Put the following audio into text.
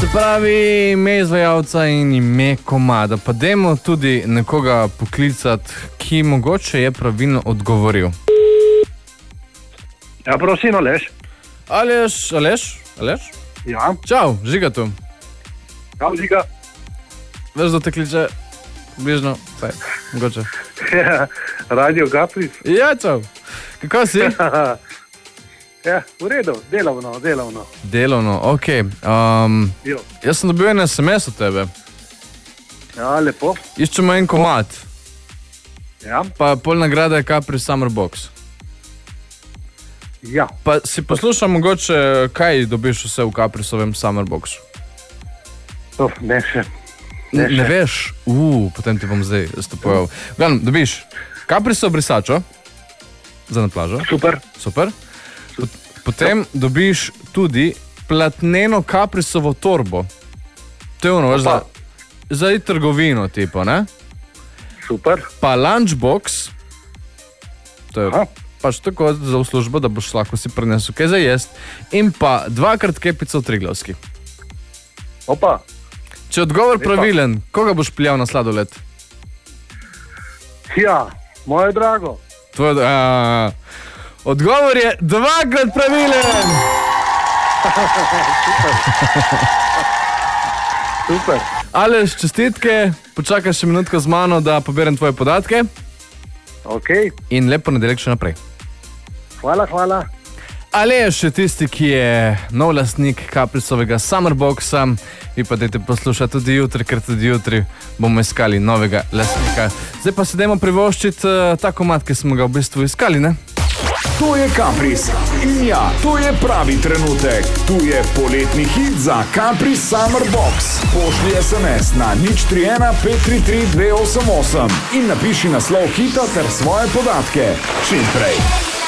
Se pravi, ime izvajalca in ime komada. Pa dajmo tudi nekoga poklicati, ki mogoče je pravilno odgovoril. Ja, prosim, Aleš. Aleš? Ja. Čau, Žiga tu. Čau, Žiga. Veš, da te kliče bližno, vsaj, mogoče. Ja, Radio Capris. Ja, čau. Kako si? Ja, v redu, delovno. Delovno, okej. Jaz sem dobil en SMS od tebe. Ja, lepo. Iščemo en komad. Ja. Pa pol nagrada je Capris Summer Box. Ja. Pa si poslušal mogoče, kaj dobiš vse v Caprisovem Summer Boxu? Ne še. Ne veš? Potem ti bom zdaj povedal. Glavno, dobiš Caprisov brisačo za na plažo. Super. Potem dobiš tudi platneno Caprisovo torbo. To je ono, veš, za trgovino tipo, ne? Super. Pa lunchbox. To je pač tako za v službo, da boš lahko si prinesel kaj za jest. In pa 2x kepico v Triglavski. Opa. Če je odgovor pravilen, koga boš peljal na sladoled? Ja, moje drago. Odgovor je 2x pravilen! Super. Aleš, čestitke, počakaj še minutko z mano, da poberem tvoje podatke. Ok. In lepo nedeljek še naprej. Hvala. Aleš je tisti, ki je nov lastnik Caprisovega Summer Boxa. Vi pa dajte poslušati tudi jutri, ker tudi jutri bomo iskali novega lastnika. Zdaj pa se dajmo privoščiti ta komad, ki smo ga v bistvu iskali, ne? To je Capris. In ja, to je pravi trenutek. Tu je poletni hit za Capris Summer Box. Pošlji SMS na 031 533 288 in napiši naslov hita ter svoje podatke. Čim prej.